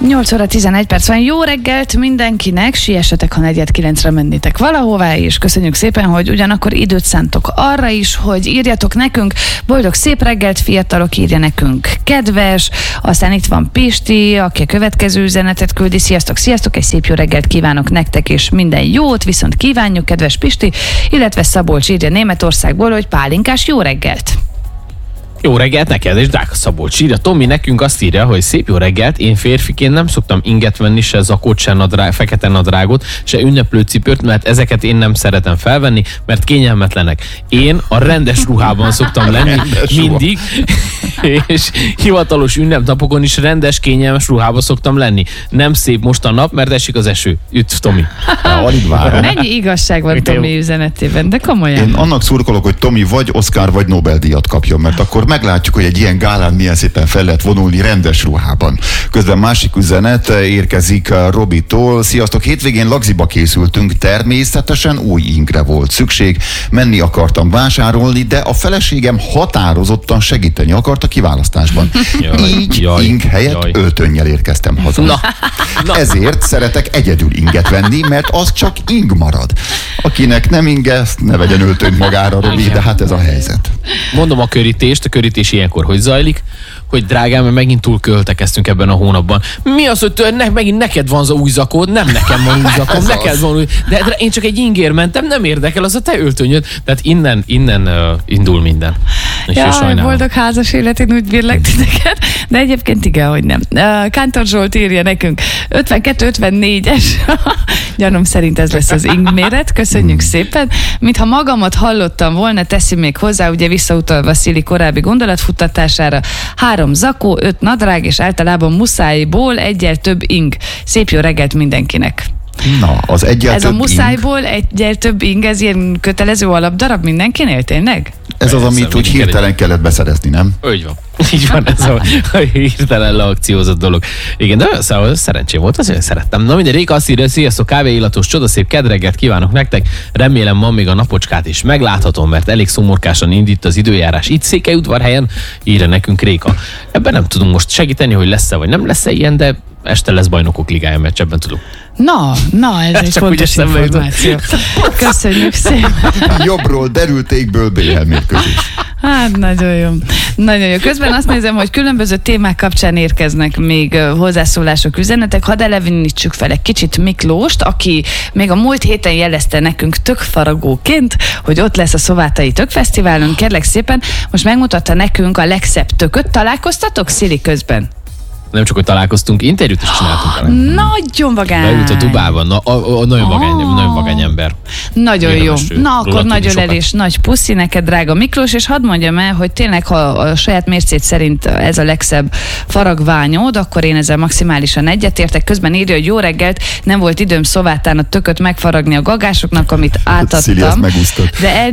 8 óra 11 perc van. Jó reggelt mindenkinek, siessetek, ha 8:45-re mennétek valahová, és köszönjük szépen, hogy ugyanakkor időt szántok arra is, hogy írjatok nekünk. Boldog szép reggelt, fiatalok, írja nekünk kedves. Aztán itt van Pisti, aki a következő üzenetet küldi. Sziasztok, egy szép jó reggelt kívánok nektek, és minden jót viszont kívánjuk, kedves Pisti. Illetve Szabolcs írja Németországból, hogy pálinkás jó reggelt. Jó reggelt neked, és drága Szabolcs írja. Tomi nekünk azt írja, hogy szép jó reggelt, én férfiként nem szoktam inget venni, se zakót, se fekete nadrágot, se ünneplőcipőt, mert ezeket én nem szeretem felvenni, mert kényelmetlenek. Én a rendes ruhában szoktam lenni mindig, és hivatalos ünnepnapokon is rendes, kényelmes ruhában szoktam lenni. Nem szép most a nap, mert esik az eső. Üdv, Tomi. Alig várom. Mennyi igazság van Tomi üzenetében, de komolyan. Én annak szurkolok, hogy Tomi vagy Oscar, vagy Nobel-díjat kapjon, mert akkor meglátjuk, hogy egy ilyen gálán milyen szépen fel lehet vonulni rendes ruhában. Közben másik üzenet érkezik Robitól. Sziasztok, hétvégén Lagziba készültünk, természetesen új ingre volt szükség, menni akartam vásárolni, de a feleségem határozottan segíteni akart a kiválasztásban. Így ing helyett öltönnyel érkeztem haza. Na. Ezért szeretek egyedül inget venni, mert az csak ing marad. Akinek nem inge, ne vegyen öltönyt magára, Robi, de hát ez a helyzet. Mondom a körítés ilyenkor hogy zajlik, hogy drágám, mert megint túl költekeztünk ebben a hónapban. Mi az, hogy megint neked van az új zakód, nem nekem van új zakóm, neked van új... De én csak egy ingér mentem, nem érdekel, az a te öltönyöd. Tehát innen indul minden. És jaj, boldog házas életén úgy bírlek titeket, de egyébként igen, hogy nem. Kántor Zsolt írja nekünk, 52-54-es, gyanom szerint ez lesz az ing méret, köszönjük szépen. Mintha magamat hallottam volna, teszi még hozzá, ugye visszautalva Szili korábbi gondolatfuttatására, 3 zakó, 5 nadrág, és általában muszájból egyel több ing. Szép jó reggelt mindenkinek. Na, az egyel ez több a muszájból egyel több ing, ez ilyen kötelező alapdarab mindenkinél, tényleg? Ez az, amit úgy hirtelen kellett beszerezni, nem? Úgy van. Így van, ez a hirtelen leakciózott dolog. Igen, de szóval szerencsém volt, azért szerettem. Na minden, Réka azt írja, sziasztok, kávéillatos, csodaszép kedreget kívánok nektek. Remélem ma még a napocskát is megláthatom, mert elég szomorkásan indít az időjárás. Itt Székelyudvarhelyen, írja nekünk Réka. Ebben nem tudunk most segíteni, hogy lesz-e vagy nem lesz-e ilyen, de este lesz bajnokok ligája meccs, ebben tudunk. Na, ez egy fontos információ. Köszönjük szépen. Jobbról derült égből BL mérkőzés. Hát nagyon jó. Nagyon jó. Közben azt nézem, hogy különböző témák kapcsán érkeznek még hozzászólások, üzenetek. Hadd elevenítsük fel egy kicsit Miklóst, aki még a múlt héten jelezte nekünk tökfaragóként, hogy ott lesz a Szovátai Tökfesztiválon. Kérlek szépen, most megmutatta nekünk a legszebb tököt. Találkoztatok, Szili, közben? Nem csak, hogy találkoztunk, interjút is csináltunk. Nagyon vagány. Beült a Dubában, nagyon vagány ember. Nagyon érdemes jó. Na akkor nagyon elés nagy puszi neked, drága Miklós, és hadd mondjam el, hogy tényleg, ha a saját mércét szerint ez a legszebb faragványod, akkor én ezzel maximálisan egyetértek. Közben írja, hogy jó reggelt, nem volt időm Szovátán a tököt megfaragni a gagásoknak, amit átadtam. De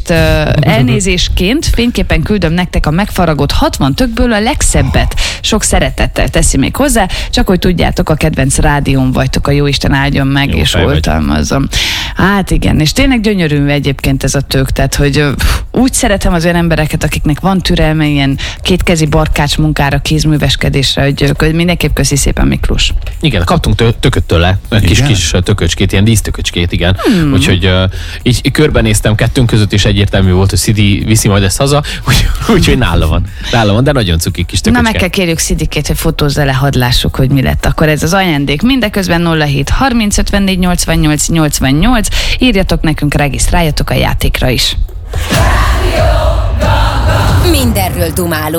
elnézésként fényképpen küldöm nektek a megfaragott 60 tökből a legszebbet. Sok szeretettel teszi még hozzá, csak hogy tudjátok, a kedvenc rádión vagytok, a jóisten áldjon meg, jó, és oltalmazom. Hát igen, és tényleg gyönyörű egyébként ez a tök, tehát hogy úgy szeretem az olyan embereket, akiknek van türelme ilyen kétkezi barkács munkára, kézműveskedésre, hogy mindenképp köszi szépen, Miklós. Igen, kaptunk tököt tőle, kis tököcskét, ilyen dísztököcskét, igen. Úgyhogy így körbenéztem kettőnk között, és egyértelmű volt, hogy Szidi viszi majd ezt haza, úgyhogy nála van, de nagyon cuki kis tököcske. Na meg kell kérjük Szidikét, hogy fotózza le, hadd lássuk, hogy mi lett. Akkor ez az ajándék. Mindeközben 07 30 54 88 88. Írjatok nekünk, regisztráljatok a játékra is. Mindenről dumálunk.